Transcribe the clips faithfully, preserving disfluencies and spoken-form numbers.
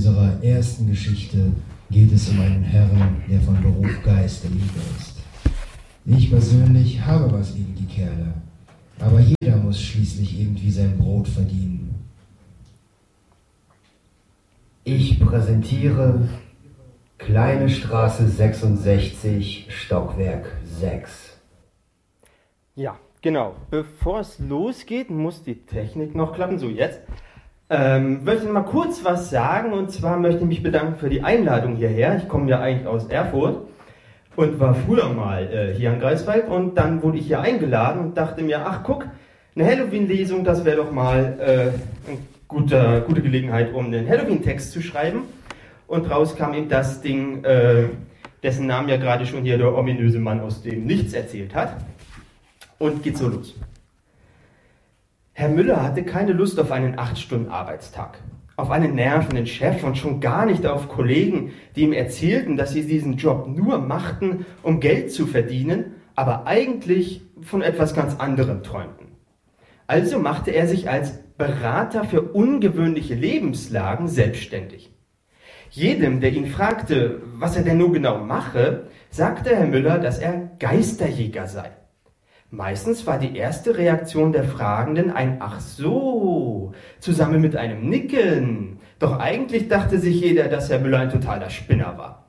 unserer ersten Geschichte geht es um einen Herrn, der von Beruf Geisterjäger ist. Ich persönlich habe was gegen die Kerle, aber jeder muss schließlich irgendwie sein Brot verdienen. Ich präsentiere Kleine Straße sechsundsechzig, Stockwerk sechs. Ja, genau. Bevor es losgeht, muss die Technik noch klappen. So, jetzt. Ähm, möchte ich mal kurz was sagen, und zwar möchte ich mich bedanken für die Einladung hierher. Ich komme ja eigentlich aus Erfurt und war früher mal äh, hier in Greifswald, und dann wurde ich hier eingeladen und dachte mir, ach guck, eine Halloween-Lesung, das wäre doch mal äh, eine gute, gute Gelegenheit, um einen Halloween-Text zu schreiben. Und raus kam eben das Ding, äh, dessen Namen ja gerade schon hier der ominöse Mann aus dem Nichts erzählt hat. Und geht so los. Herr Müller hatte keine Lust auf einen acht Stunden Arbeitstag, auf einen nervenden Chef und schon gar nicht auf Kollegen, die ihm erzählten, dass sie diesen Job nur machten, um Geld zu verdienen, aber eigentlich von etwas ganz anderem träumten. Also machte er sich als Berater für ungewöhnliche Lebenslagen selbstständig. Jedem, der ihn fragte, was er denn nur genau mache, sagte Herr Müller, dass er Geisterjäger sei. Meistens war die erste Reaktion der Fragenden ein Ach so, zusammen mit einem Nicken. Doch eigentlich dachte sich jeder, dass Herr Müller ein totaler Spinner war.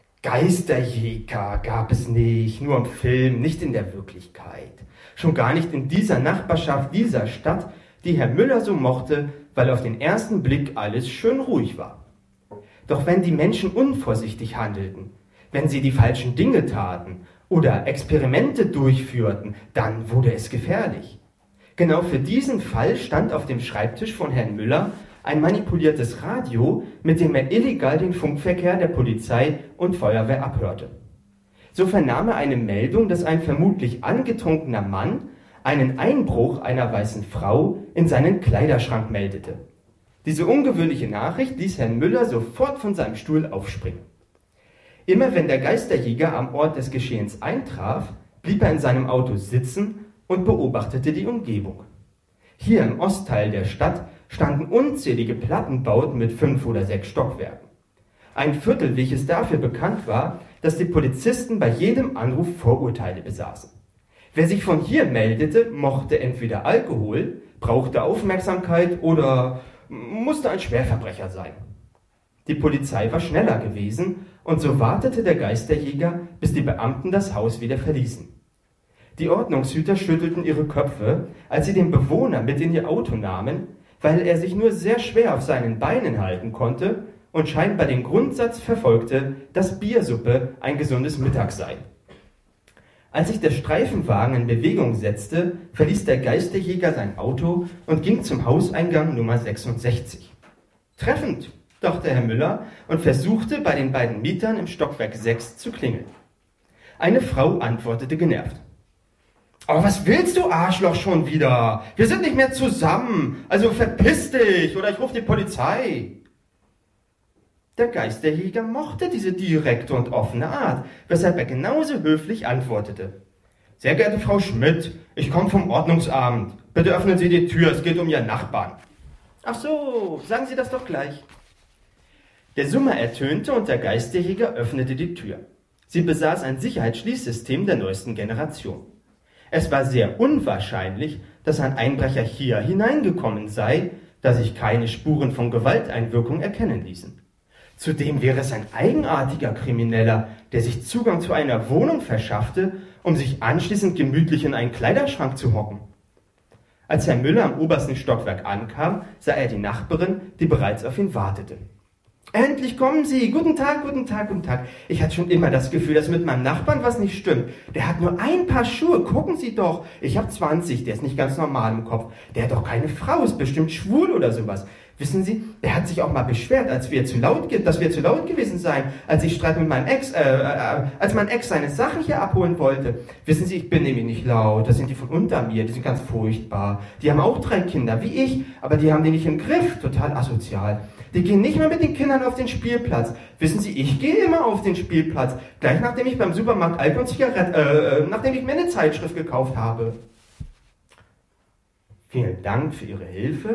Geisterjäger gab es nicht, nur im Film, nicht in der Wirklichkeit. Schon gar nicht in dieser Nachbarschaft dieser Stadt, die Herr Müller so mochte, weil auf den ersten Blick alles schön ruhig war. Doch wenn die Menschen unvorsichtig handelten, wenn sie die falschen Dinge taten oder Experimente durchführten, dann wurde es gefährlich. Genau für diesen Fall stand auf dem Schreibtisch von Herrn Müller ein manipuliertes Radio, mit dem er illegal den Funkverkehr der Polizei und Feuerwehr abhörte. So vernahm er eine Meldung, dass ein vermutlich angetrunkener Mann einen Einbruch einer weißen Frau in seinen Kleiderschrank meldete. Diese ungewöhnliche Nachricht ließ Herrn Müller sofort von seinem Stuhl aufspringen. Immer wenn der Geisterjäger am Ort des Geschehens eintraf, blieb er in seinem Auto sitzen und beobachtete die Umgebung. Hier im Ostteil der Stadt standen unzählige Plattenbauten mit fünf oder sechs Stockwerken. Ein Viertel, welches dafür bekannt war, dass die Polizisten bei jedem Anruf Vorurteile besaßen. Wer sich von hier meldete, mochte entweder Alkohol, brauchte Aufmerksamkeit oder musste ein Schwerverbrecher sein. Die Polizei war schneller gewesen, und so wartete der Geisterjäger, bis die Beamten das Haus wieder verließen. Die Ordnungshüter schüttelten ihre Köpfe, als sie den Bewohner mit in ihr Auto nahmen, weil er sich nur sehr schwer auf seinen Beinen halten konnte und scheinbar den Grundsatz verfolgte, dass Biersuppe ein gesundes Mittag sei. Als sich der Streifenwagen in Bewegung setzte, verließ der Geisterjäger sein Auto und ging zum Hauseingang Nummer sechsundsechzig. Treffend, dachte Herr Müller und versuchte, bei den beiden Mietern im Stockwerk sechs zu klingeln. Eine Frau antwortete genervt. »Aber was willst du, Arschloch, schon wieder? Wir sind nicht mehr zusammen, also verpiss dich oder ich rufe die Polizei.« Der Geisterjäger mochte diese direkte und offene Art, weshalb er genauso höflich antwortete. »Sehr geehrte Frau Schmidt, ich komme vom Ordnungsamt. Bitte öffnen Sie die Tür, es geht um Ihren Nachbarn.« »Ach so, sagen Sie das doch gleich.« Der Summer ertönte und der Geisterjäger öffnete die Tür. Sie besaß ein Sicherheitsschließsystem der neuesten Generation. Es war sehr unwahrscheinlich, dass ein Einbrecher hier hineingekommen sei, da sich keine Spuren von Gewalteinwirkung erkennen ließen. Zudem wäre es ein eigenartiger Krimineller, der sich Zugang zu einer Wohnung verschaffte, um sich anschließend gemütlich in einen Kleiderschrank zu hocken. Als Herr Müller am obersten Stockwerk ankam, sah er die Nachbarin, die bereits auf ihn wartete. »Endlich kommen Sie! Guten Tag, guten Tag, guten Tag. Ich hatte schon immer das Gefühl, dass mit meinem Nachbarn was nicht stimmt. Der hat nur ein Paar Schuhe, gucken Sie doch. Ich habe zwanzig, der ist nicht ganz normal im Kopf. Der hat doch keine Frau, ist bestimmt schwul oder sowas. Wissen Sie, der hat sich auch mal beschwert, als wir zu laut, dass wir zu laut gewesen seien, als ich Streit mit meinem Ex, äh, äh, als mein Ex seine Sachen hier abholen wollte. Wissen Sie, ich bin nämlich nicht laut, das sind die von unter mir, die sind ganz furchtbar. Die haben auch drei Kinder, wie ich, aber die haben die nicht im Griff, total asozial. Die gehen nicht mehr mit den Kindern auf den Spielplatz. Wissen Sie, ich gehe immer auf den Spielplatz, gleich nachdem ich beim Supermarkt Alkohol und Zigaretten, äh, nachdem ich mir eine Zeitschrift gekauft habe. Vielen Dank für Ihre Hilfe.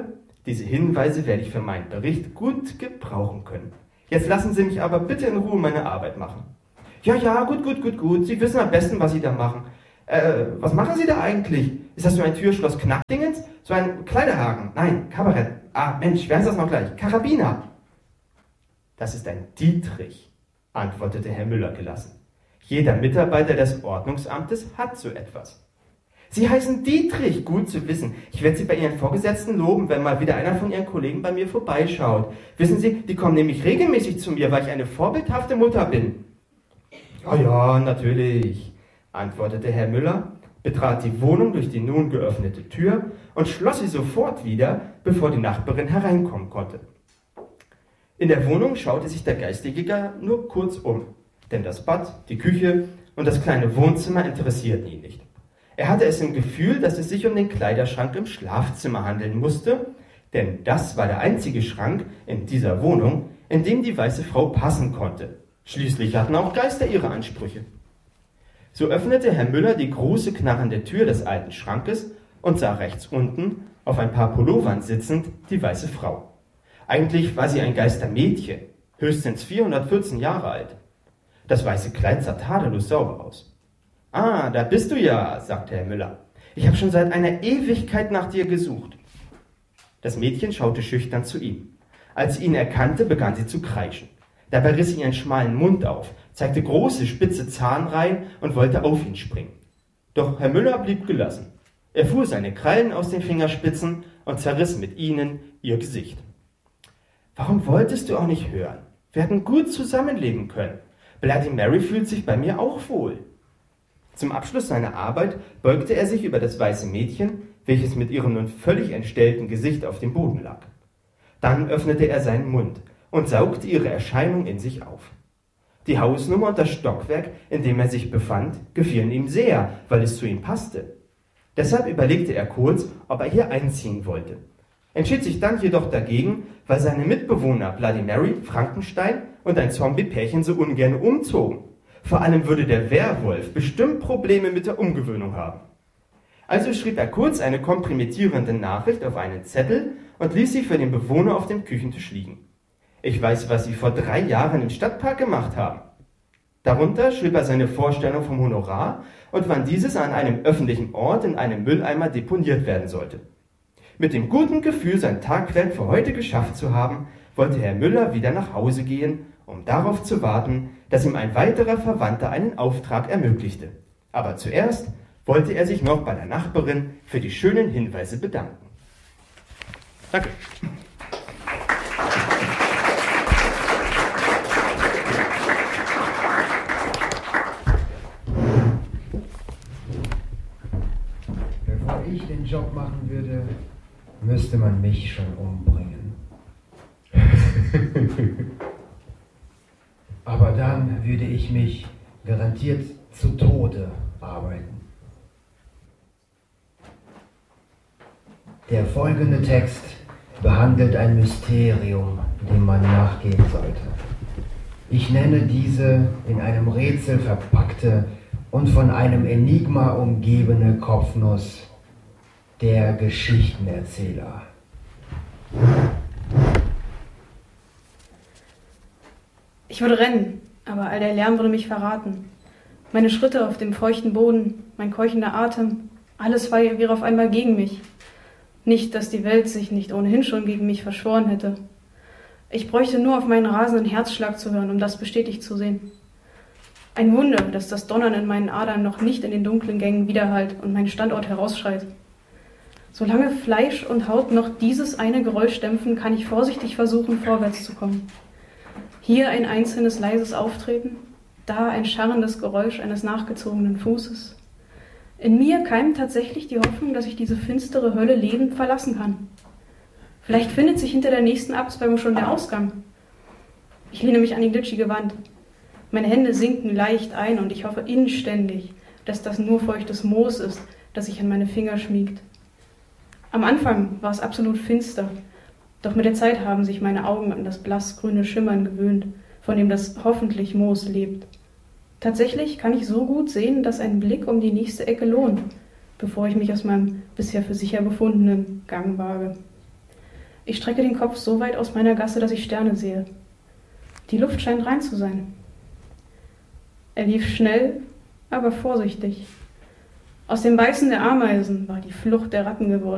Diese Hinweise werde ich für meinen Bericht gut gebrauchen können. Jetzt lassen Sie mich aber bitte in Ruhe meine Arbeit machen. Ja, ja, gut, gut, gut, gut. Sie wissen am besten, was Sie da machen. Äh, was machen Sie da eigentlich? Ist das so ein Türschloss Knackdingens? So ein Kleiderhaken? Nein, Kabarett. Ah, Mensch, wer ist das noch gleich? Karabiner. Das ist ein Dietrich, antwortete Herr Müller gelassen. Jeder Mitarbeiter des Ordnungsamtes hat so etwas. Sie heißen Dietrich, gut zu wissen. Ich werde Sie bei Ihren Vorgesetzten loben, wenn mal wieder einer von Ihren Kollegen bei mir vorbeischaut. Wissen Sie, die kommen nämlich regelmäßig zu mir, weil ich eine vorbildhafte Mutter bin. Ja, ja, natürlich, antwortete Herr Müller, betrat die Wohnung durch die nun geöffnete Tür und schloss sie sofort wieder, bevor die Nachbarin hereinkommen konnte. In der Wohnung schaute sich der Geistige nur kurz um, denn das Bad, die Küche und das kleine Wohnzimmer interessierten ihn nicht. Er hatte es im Gefühl, dass es sich um den Kleiderschrank im Schlafzimmer handeln musste, denn das war der einzige Schrank in dieser Wohnung, in dem die weiße Frau passen konnte. Schließlich hatten auch Geister ihre Ansprüche. So öffnete Herr Müller die große knarrende Tür des alten Schrankes und sah rechts unten, auf ein paar Pullovern sitzend, die weiße Frau. Eigentlich war sie ein Geistermädchen, höchstens vierhundertvierzehn Jahre alt. Das weiße Kleid sah tadellos sauber aus. »Ah, da bist du ja«, sagte Herr Müller. »Ich habe schon seit einer Ewigkeit nach dir gesucht.« Das Mädchen schaute schüchtern zu ihm. Als sie ihn erkannte, begann sie zu kreischen. Dabei riss sie ihren schmalen Mund auf, zeigte große, spitze Zahnreihen und wollte auf ihn springen. Doch Herr Müller blieb gelassen. Er fuhr seine Krallen aus den Fingerspitzen und zerriss mit ihnen ihr Gesicht. »Warum wolltest du auch nicht hören? Wir hätten gut zusammenleben können. Bloody Mary fühlt sich bei mir auch wohl.« Zum Abschluss seiner Arbeit beugte er sich über das weiße Mädchen, welches mit ihrem nun völlig entstellten Gesicht auf dem Boden lag. Dann öffnete er seinen Mund und saugte ihre Erscheinung in sich auf. Die Hausnummer und das Stockwerk, in dem er sich befand, gefielen ihm sehr, weil es zu ihm passte. Deshalb überlegte er kurz, ob er hier einziehen wollte. Entschied sich dann jedoch dagegen, weil seine Mitbewohner Bloody Mary, Frankenstein und ein Zombie-Pärchen so ungern umzogen. Vor allem würde der Werwolf bestimmt Probleme mit der Umgewöhnung haben. Also schrieb er kurz eine kompromittierende Nachricht auf einen Zettel und ließ sie für den Bewohner auf dem Küchentisch liegen. Ich weiß, was Sie vor drei Jahren im Stadtpark gemacht haben. Darunter schrieb er seine Vorstellung vom Honorar und wann dieses an einem öffentlichen Ort in einem Mülleimer deponiert werden sollte. Mit dem guten Gefühl, sein Tagwerk für heute geschafft zu haben, wollte Herr Müller wieder nach Hause gehen, um darauf zu warten, dass ihm ein weiterer Verwandter einen Auftrag ermöglichte. Aber zuerst wollte er sich noch bei der Nachbarin für die schönen Hinweise bedanken. Danke. Bevor ich den Job machen würde, müsste man mich schon umbringen. Aber dann würde ich mich garantiert zu Tode arbeiten. Der folgende Text behandelt ein Mysterium, dem man nachgehen sollte. Ich nenne diese in einem Rätsel verpackte und von einem Enigma umgebene Kopfnuss der Geschichtenerzähler. Ich würde rennen, aber all der Lärm würde mich verraten. Meine Schritte auf dem feuchten Boden, mein keuchender Atem, alles war wäre auf einmal gegen mich. Nicht, dass die Welt sich nicht ohnehin schon gegen mich verschworen hätte. Ich bräuchte nur auf meinen rasenden Herzschlag zu hören, um das bestätigt zu sehen. Ein Wunder, dass das Donnern in meinen Adern noch nicht in den dunklen Gängen widerhallt und mein Standort herausschreit. Solange Fleisch und Haut noch dieses eine Geräusch dämpfen, kann ich vorsichtig versuchen, vorwärts zu kommen. Hier ein einzelnes leises Auftreten, da ein scharrendes Geräusch eines nachgezogenen Fußes. In mir keimt tatsächlich die Hoffnung, dass ich diese finstere Hölle lebend verlassen kann. Vielleicht findet sich hinter der nächsten Abzweigung schon der Ausgang. Ich lehne mich an die glitschige Wand. Meine Hände sinken leicht ein und ich hoffe inständig, dass das nur feuchtes Moos ist, das sich an meine Finger schmiegt. Am Anfang war es absolut finster, doch mit der Zeit haben sich meine Augen an das blassgrüne Schimmern gewöhnt, von dem das hoffentlich Moos lebt. Tatsächlich kann ich so gut sehen, dass ein Blick um die nächste Ecke lohnt, bevor ich mich aus meinem bisher für sicher befundenen Gang wage. Ich strecke den Kopf so weit aus meiner Gasse, dass ich Sterne sehe. Die Luft scheint rein zu sein. Er lief schnell, aber vorsichtig. Aus dem Beißen der Ameisen war die Flucht der Ratten geworden.